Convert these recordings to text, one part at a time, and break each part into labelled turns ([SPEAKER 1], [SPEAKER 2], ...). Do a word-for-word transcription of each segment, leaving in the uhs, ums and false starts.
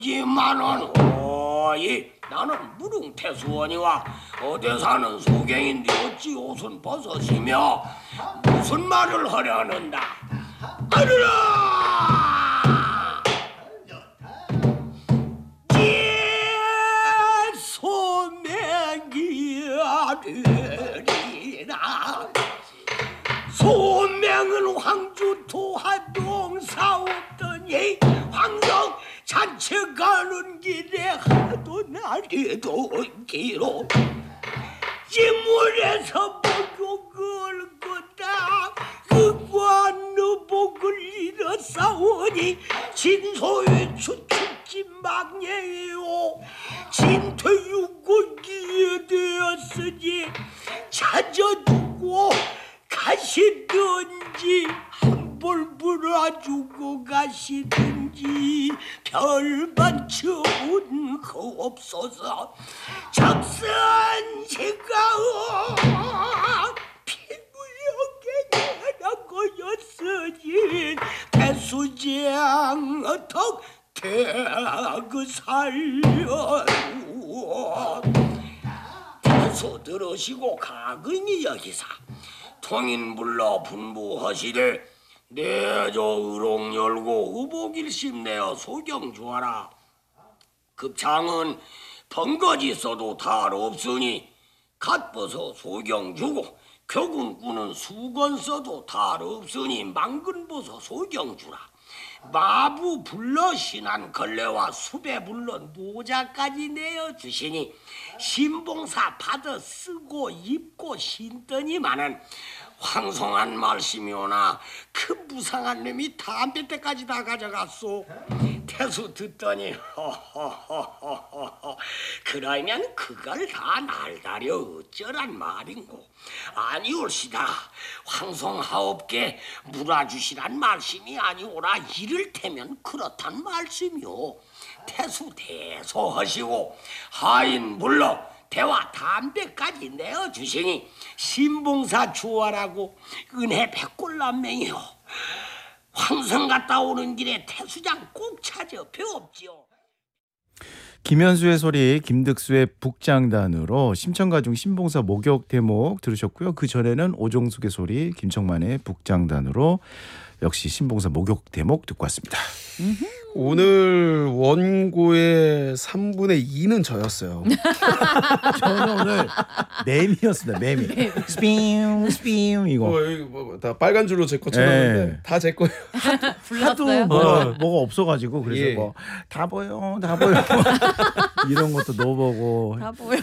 [SPEAKER 1] 이만원 어이 나는 무릉태수원이와 어디 사는 소경인데 어찌 옷은 벗으시며 무슨 말을 하려는다. 아르라 예 소명이 아르리라. 소명은 황주 도하동 사옵더니 황성 잔치 가는 길에 하도 날이도 기로 지물에서 목욕을 거다 그관의 복을 잃어싸우니 진소의 추축지 망예요 진퇴유고기에 되었으니 찾아두고 가시든지 한볼 불어주고 가시든지 별반 처분 없어서 적선지가 피부역에 내라고였으니 대수장 덕태그 살려 대수 들으시고 가근이 여기사 통인 불러 분부하시되 내저 의록 열고 의복일심 내어 소경 주하라. 급창은 번거지 써도 탈 없으니 갓 벗어 소경 주고 격은 꾸는 수건 써도 탈 없으니 망근 벗어 소경 주라. 마부 불러 신한 걸레와 수배 불러 모자까지 내어주시니 신봉사 받아 쓰고 입고 신더니만은 황송한 말씀이오나 그 무상한 놈이 담배 때까지 다 가져갔소. 태수 듣더니 허허허허허 그러면 그걸 다 날다려 어쩌란 말인고. 아니올시다. 황송하옵게 물어주시란 말씀이 아니오라. 이를테면 그렇단 말씀이오. 태수 대소하시고 하인 불러 대와 담배까지 내어주시니 신봉사 주어라고 은혜 백골남맹이요. 황성 갔다 오는 길에 태수장 꼭 찾아 뵈옵지요.
[SPEAKER 2] 김현수의 소리, 김득수의 북장단으로 심청가중 신봉사 목욕 대목 들으셨고요. 그 전에는 오종숙의 소리, 김청만의 북장단으로 역시 신봉사 목욕 대목 듣고 왔습니다.
[SPEAKER 3] 오늘 원고의 삼분의 이는 저였어요.
[SPEAKER 2] 저는 오늘 맴이었습니다. 맴이. 스피움 스피움 이거.
[SPEAKER 3] 어, 이거 뭐, 다 빨간 줄로 제 거 쳐놨는데
[SPEAKER 2] 네.
[SPEAKER 3] 다 제 거예요.
[SPEAKER 2] 하도
[SPEAKER 4] 불렀어요?
[SPEAKER 2] 뭐가, 뭐가 없어가지고 그래서
[SPEAKER 3] 예.
[SPEAKER 2] 뭐 다 보여 다 보여 이런 것도 넣어보고.
[SPEAKER 4] 다 보여.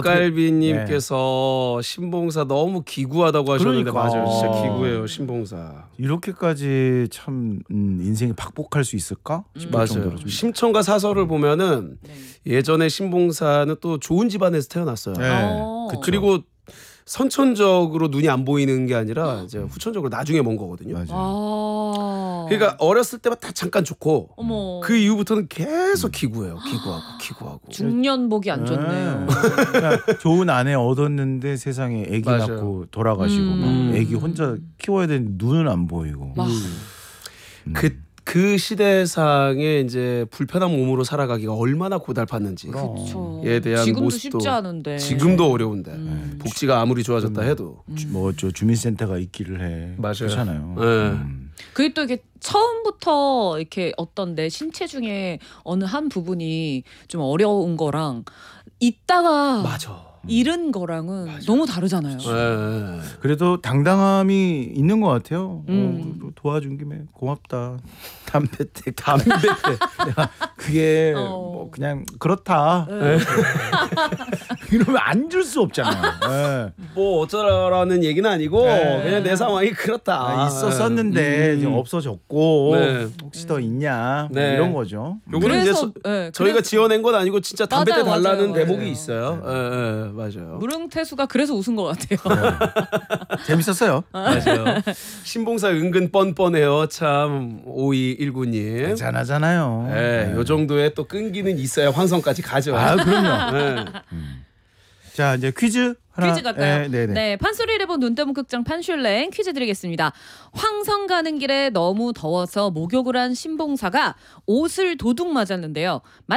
[SPEAKER 3] 떡갈비님께서 신봉사 너무 기구하다고 하셨는데
[SPEAKER 2] 그러니까.
[SPEAKER 3] 맞아요. 진짜 기구예요. 신봉사.
[SPEAKER 2] 이렇게까지 참 음, 인생이 박복할 수 있을까 싶을
[SPEAKER 3] 맞아요.
[SPEAKER 2] 정도로 좀.
[SPEAKER 3] 심청가 사설을 보면은
[SPEAKER 4] 네.
[SPEAKER 3] 예전에 신봉사는 또 좋은 집안에서 태어났어요.
[SPEAKER 2] 네.
[SPEAKER 4] 어.
[SPEAKER 2] 그쵸.
[SPEAKER 3] 그리고 선천적으로 눈이 안 보이는 게 아니라 이제 후천적으로 나중에 먼 거거든요.
[SPEAKER 2] 맞아요.
[SPEAKER 4] 아.
[SPEAKER 3] 그러니까 어렸을 때만 다 잠깐 좋고
[SPEAKER 4] 어머.
[SPEAKER 3] 그 이후부터는 계속 기구예요. 기구하고 기구하고.
[SPEAKER 4] 중년복이 안 좋네요.
[SPEAKER 2] 네. 그러니까 좋은 아내 얻었는데 세상에 아기
[SPEAKER 3] 맞아요.
[SPEAKER 2] 낳고 돌아가시고
[SPEAKER 4] 음.
[SPEAKER 2] 막 아기 혼자 키워야 되는데 눈은 안 보이고.
[SPEAKER 4] 막
[SPEAKER 2] 음.
[SPEAKER 3] 그, 그 시대상에 이제 불편한 몸으로 살아가기가 얼마나 고달팠는지.
[SPEAKER 2] 그럼.
[SPEAKER 4] 그쵸.
[SPEAKER 3] 에 대한
[SPEAKER 4] 지금도
[SPEAKER 3] 모습도
[SPEAKER 4] 쉽지 않은데.
[SPEAKER 3] 지금도 어려운데
[SPEAKER 4] 음.
[SPEAKER 3] 복지가 아무리 좋아졌다 해도
[SPEAKER 2] 뭐저 주민센터가 있기를 해.
[SPEAKER 3] 맞아요.
[SPEAKER 2] 그렇잖아요.
[SPEAKER 3] 네.
[SPEAKER 2] 음.
[SPEAKER 4] 그게 또 이게 처음부터 이렇게 어떤 내 신체 중에 어느 한 부분이 좀 어려운 거랑 있다가
[SPEAKER 3] 맞아.
[SPEAKER 4] 잃은 거랑은 너무 다르잖아요.
[SPEAKER 3] 네.
[SPEAKER 2] 그래도 당당함이 있는 것 같아요.
[SPEAKER 4] 음.
[SPEAKER 2] 어, 도와준 김에 고맙다. 담배 때 담배 때 내가 그게
[SPEAKER 4] 어.
[SPEAKER 2] 뭐 그냥 그렇다.
[SPEAKER 4] 네.
[SPEAKER 2] 이러면 안 줄 수 없잖아. 네.
[SPEAKER 3] 뭐 어쩌라는 얘기는 아니고
[SPEAKER 2] 네.
[SPEAKER 3] 그냥 내 상황이 그렇다.
[SPEAKER 2] 아, 있었었는데
[SPEAKER 3] 음.
[SPEAKER 2] 지금 없어졌고
[SPEAKER 3] 네.
[SPEAKER 2] 혹시 더 있냐 뭐
[SPEAKER 3] 네.
[SPEAKER 2] 이런 거죠.
[SPEAKER 3] 요거는 이제 서,
[SPEAKER 4] 네,
[SPEAKER 3] 저희가
[SPEAKER 4] 그래서
[SPEAKER 3] 지어낸 건 아니고 진짜 담배 때
[SPEAKER 4] 맞아요,
[SPEAKER 3] 달라는
[SPEAKER 4] 맞아요,
[SPEAKER 3] 대목이
[SPEAKER 4] 맞아요.
[SPEAKER 3] 있어요. 예, 예, 맞아요.
[SPEAKER 4] 무릉태수가 그래서 웃은 것 같아요.
[SPEAKER 2] 재밌었어요.
[SPEAKER 3] 맞아요. 신봉사 은근 뻔뻔해요. 참 오이일구님.
[SPEAKER 2] 대단하잖아요.
[SPEAKER 3] 예, 요 정도의 또 끈기는 있어야 황성까지 가죠.
[SPEAKER 2] 아 그럼요.
[SPEAKER 3] 예.
[SPEAKER 2] 자 이제 퀴즈 하나.
[SPEAKER 4] 퀴즈 갈까요?
[SPEAKER 2] 네, 네네.
[SPEAKER 4] 네, 판소리를 본 눈뜨문 극장 판슐랭 퀴즈 드리겠습니다. 황성 가는 길에 너무 더워서 목욕을 한 신봉사가 옷을 도둑 맞았는데요.